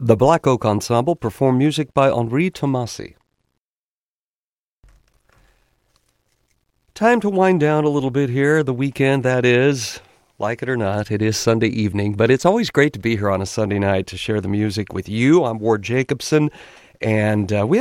The Black Oak Ensemble perform music by Henri Tomasi. Time to wind down a little bit here. The weekend, that is. Like it or not, it is Sunday evening, but it's always great to be here on a Sunday night to share the music with you. I'm Ward Jacobson, and we